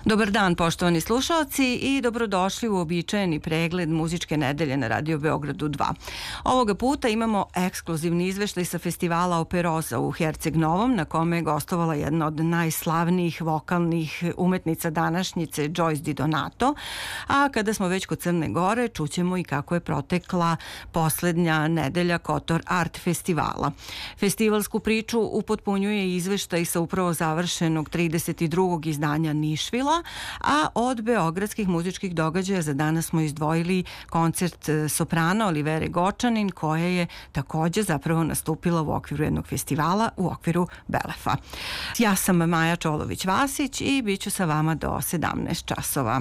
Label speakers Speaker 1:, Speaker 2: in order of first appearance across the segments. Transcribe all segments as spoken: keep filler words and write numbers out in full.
Speaker 1: Dobar dan, poštovani slušalci, i dobrodošli u uobičajeni pregled muzičke nedelje na Radio Beogradu dva. Ovoga puta imamo ekskluzivni izveštaj sa festivala Operoza u Herceg Novom, na kome je gostovala jedna od najslavnijih vokalnih umetnica današnjice, Joyce Di Donato, a kada smo već kod Crne Gore, čućemo i kako je protekla poslednja nedelja Kotor Art festivala. Festivalsku priču upotpunjuje izveštaj sa upravo završenog trideset drugog izdanja Nišvila, a od beogradskih muzičkih događaja za danas smo izdvojili koncert soprana Olivere Gočanin, koja je takođe zapravo nastupila u okviru jednog festivala u okviru Belefa. Ja sam Maja Čolović-Vasić i bit ću sa vama do sedamnaest časova.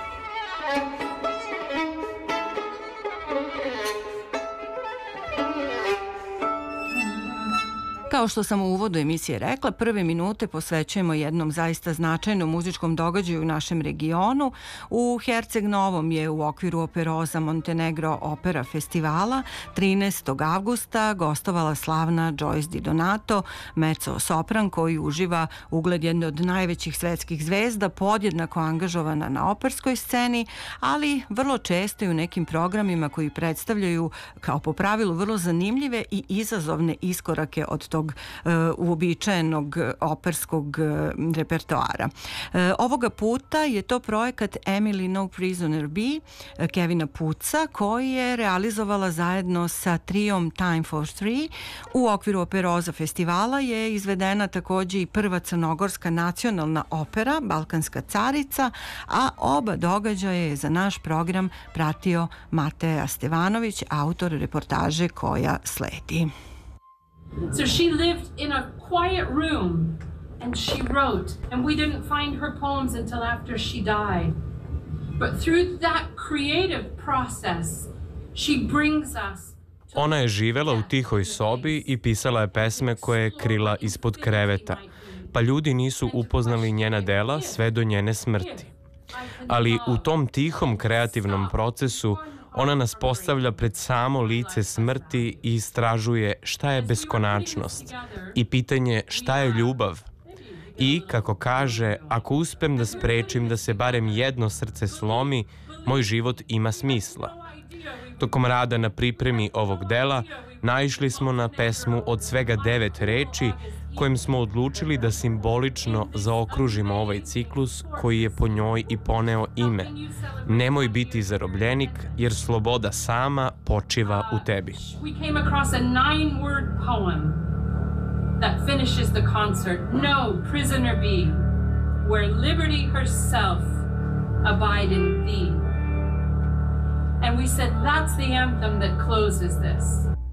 Speaker 1: Kao što sam u uvodu emisije rekla, prve minute posvećujemo jednom zaista značajnom muzičkom događaju u našem regionu. U Herceg Novom je u okviru Operoza Montenegro opera festivala trinaestog avgusta gostovala slavna Joyce Di Donato, mezzo-sopran koji uživa ugled jedne od najvećih svetskih zvezda, podjednako angažovana na operskoj sceni, ali vrlo često i u nekim programima koji predstavljaju kao po pravilu vrlo zanimljive i izazovne iskorake od tog Uh, uobičajenog operskog uh, repertoara. Uh, ovoga puta je to projekat Emily No Prisoner Be uh, Kevina Puca, koji je realizovala zajedno sa triom Time for Three. U okviru Operoza festivala je izvedena takođe i prva crnogorska nacionalna opera Balkanska carica, a oba događaja je za naš program pratio Mateja Stevanović, autor reportaže koja sledi.
Speaker 2: So she lived in a quiet room and she wrote, and we didn't find her poems until after she died. But through that creative process, she brings us.
Speaker 3: Ona je živela u tihoj sobi i pisala je pesme koje je krila ispod kreveta, pa ljudi nisu upoznali njena dela sve do njene smrti. Ali u tom tihom kreativnom procesu ona nas postavlja pred samo lice smrti i istražuje šta je beskonačnost i pitanje šta je ljubav. I, kako kaže, ako uspem da sprečim da se barem jedno srce slomi, moj život ima smisla. Tokom rada na pripremi ovog dela naišli smo na pesmu od svega devet reči kojim smo odlučili da simbolično zaokružimo ovaj ciklus koji je po njoj i poneo ime. Nemoj biti zarobljenik, jer sloboda sama počiva u tebi.
Speaker 2: We came across a nine-word poem that finishes the concert. No prisoner be, where liberty herself abide in thee. And we said that's the anthem that closes this.